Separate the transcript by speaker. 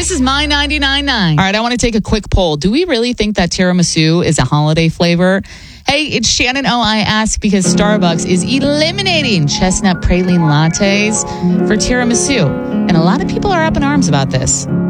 Speaker 1: This is My 99.9. All right, I want to take a quick poll. Do we really think that tiramisu is a holiday flavor? Hey, it's Shannon O. I ask because Starbucks is eliminating chestnut praline lattes for tiramisu. And a lot of people are up in arms about this.